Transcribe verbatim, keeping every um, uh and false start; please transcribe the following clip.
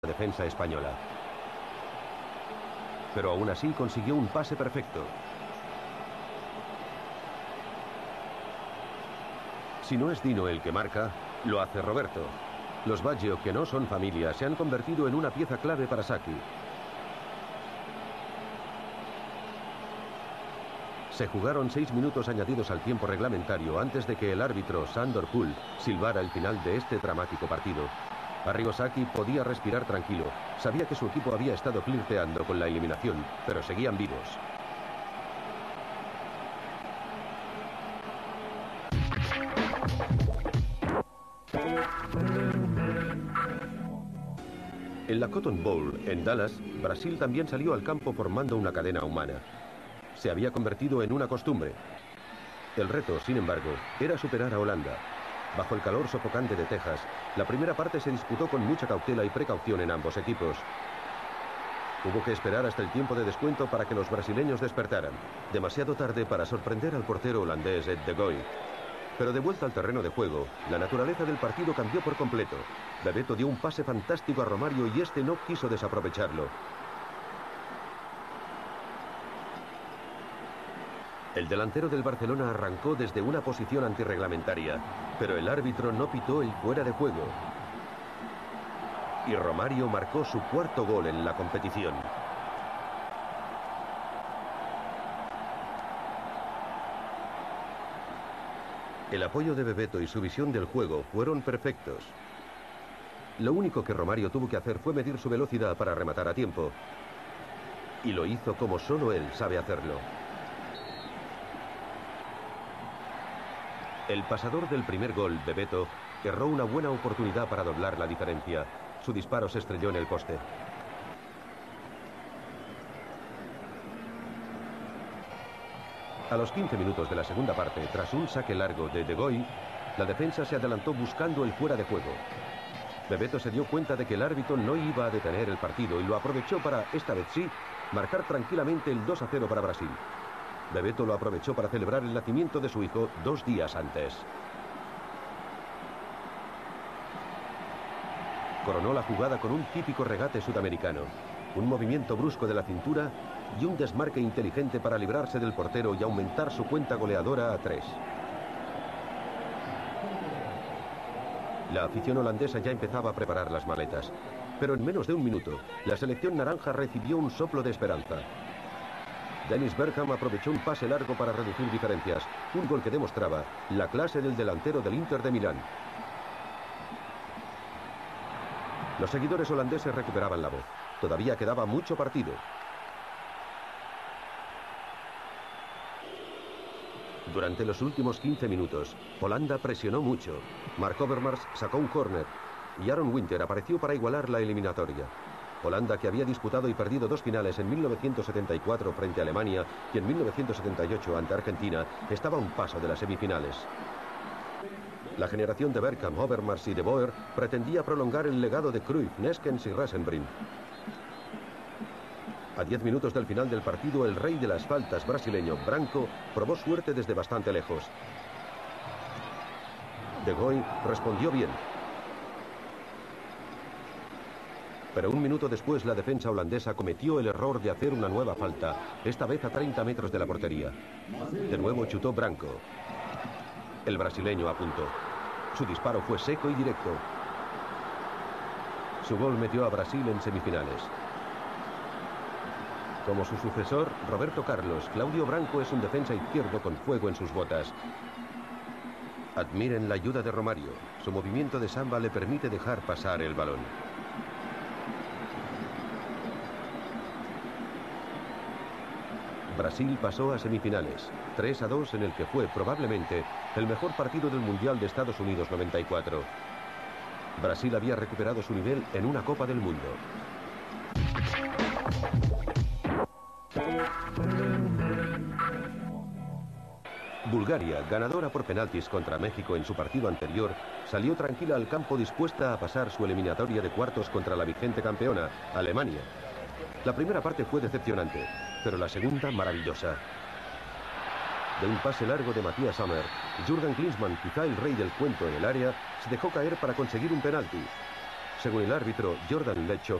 la defensa española. Pero aún así consiguió un pase perfecto. Si no es Dino el que marca, lo hace Roberto. Los Baggio, que no son familia, se han convertido en una pieza clave para Sacchi. Se jugaron seis minutos añadidos al tiempo reglamentario antes de que el árbitro Sandor Pool silbara el final de este dramático partido. Arrigo Sacchi podía respirar tranquilo. Sabía que su equipo había estado flirteando con la eliminación, pero seguían vivos. En la Cotton Bowl, en Dallas, Brasil también salió al campo formando una cadena humana. Se había convertido en una costumbre. El reto, sin embargo, era superar a Holanda. Bajo el calor sofocante de Texas, la primera parte se disputó con mucha cautela y precaución en ambos equipos. Hubo que esperar hasta el tiempo de descuento para que los brasileños despertaran, demasiado tarde para sorprender al portero holandés Ed de Goey. Pero de vuelta al terreno de juego, la naturaleza del partido cambió por completo. Bebeto dio un pase fantástico a Romario y este no quiso desaprovecharlo. El delantero del Barcelona arrancó desde una posición antirreglamentaria, pero el árbitro no pitó el fuera de juego. Y Romario marcó su cuarto gol en la competición. El apoyo de Bebeto y su visión del juego fueron perfectos. Lo único que Romario tuvo que hacer fue medir su velocidad para rematar a tiempo. Y lo hizo como solo él sabe hacerlo. El pasador del primer gol, Bebeto, erró una buena oportunidad para doblar la diferencia. Su disparo se estrelló en el poste. A los quince minutos de la segunda parte, tras un saque largo de De Goey, la defensa se adelantó buscando el fuera de juego. Bebeto se dio cuenta de que el árbitro no iba a detener el partido y lo aprovechó para, esta vez sí, marcar tranquilamente el dos a cero para Brasil. Bebeto lo aprovechó para celebrar el nacimiento de su hijo dos días antes. Coronó la jugada con un típico regate sudamericano, un movimiento brusco de la cintura y un desmarque inteligente para librarse del portero y aumentar su cuenta goleadora a tres. La afición holandesa ya empezaba a preparar las maletas, pero en menos de un minuto, la selección naranja recibió un soplo de esperanza. Dennis Bergkamp aprovechó un pase largo para reducir diferencias, un gol que demostraba la clase del delantero del Inter de Milán. Los seguidores holandeses recuperaban la voz. Todavía quedaba mucho partido. Durante los últimos quince minutos, Holanda presionó mucho. Mark Overmars sacó un córner y Aaron Winter apareció para igualar la eliminatoria. Holanda, que había disputado y perdido dos finales en mil novecientos setenta y cuatro frente a Alemania y en mil novecientos setenta y ocho ante Argentina, estaba a un paso de las semifinales. La generación de Bergkamp, Overmars y De Boer pretendía prolongar el legado de Cruyff, Neskens y Rasenbrink. A diez minutos del final del partido, el rey de las faltas brasileño, Branco, probó suerte desde bastante lejos. De Goey respondió bien. Pero un minuto después la defensa holandesa cometió el error de hacer una nueva falta, esta vez a treinta metros de la portería. De nuevo chutó Branco. El brasileño apuntó. Su disparo fue seco y directo. Su gol metió a Brasil en semifinales. Como su sucesor, Roberto Carlos, Claudio Branco es un defensa izquierdo con fuego en sus botas. Admiren la ayuda de Romario. Su movimiento de samba le permite dejar pasar el balón. Brasil pasó a semifinales, tres a dos en el que fue probablemente el mejor partido del Mundial de Estados Unidos noventa y cuatro. Brasil había recuperado su nivel en una Copa del Mundo. Bulgaria, ganadora por penaltis contra México en su partido anterior, salió tranquila al campo dispuesta a pasar su eliminatoria de cuartos contra la vigente campeona, Alemania. La primera parte fue decepcionante, pero la segunda maravillosa. De un pase largo de Matthias Sammer, Jürgen Klinsmann, quizá el rey del cuento en el área, se dejó caer para conseguir un penalti. Según el árbitro Jordan Lecho,